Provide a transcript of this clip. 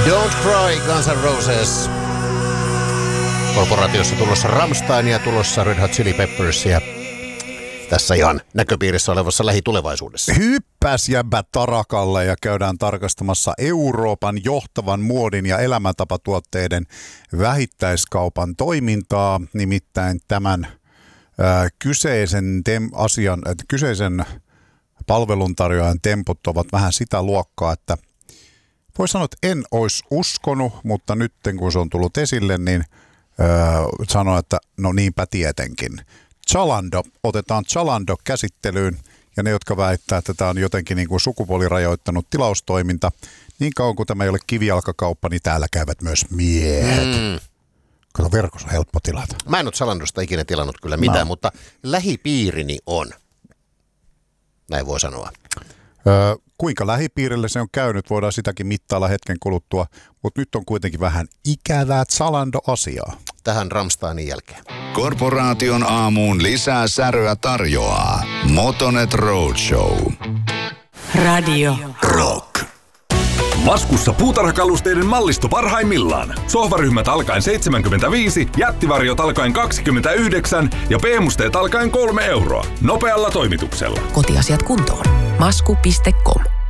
Don't Cry, Guns N' Roses. Korporaatiossa tulossa Rammsteinia, tulossa Red Hot Chili Peppersia. Tässä ihan näköpiirissä olevassa lähitulevaisuudessa. Hyppäs jäbä tarakalle ja käydään tarkastamassa Euroopan johtavan muodin ja elämäntapatuotteiden vähittäiskaupan toimintaa. Nimittäin tämän kyseisen palveluntarjoajan temput ovat vähän sitä luokkaa, että voi sanoa, että en olisi uskonut, mutta nyt kun se on tullut esille, niin sanon, että no niinpä tietenkin. Zalando, otetaan Zalando käsittelyyn ja ne, jotka väittää, että tämä on jotenkin niin kuin sukupuolirajoittanut tilaustoiminta, niin kauan kuin tämä ei ole kivijalkakauppa, niin täällä käyvät myös miehet. Kato, verkossa on helppo tilata. Mä en ole Zalandosta ikinä tilannut kyllä mitään, mutta lähipiirini on. Näin voi sanoa. Kuinka lähipiirille se on käynyt, voidaan sitäkin mittailla hetken kuluttua, mutta nyt on kuitenkin vähän ikävää Zalando-asiaa. Tähän Rammsteinin jälkeen. Korporaation aamuun lisää säröä tarjoaa Motonet Roadshow. Radio Rock. Laskussa puutarhakalusteiden mallisto parhaimmillaan. Sohvaryhmät alkaen 75, jättivarjot alkaen 29 ja p-musteet alkaen 3 euroa. Nopealla toimituksella. Kotiasiat kuntoon. Masku.com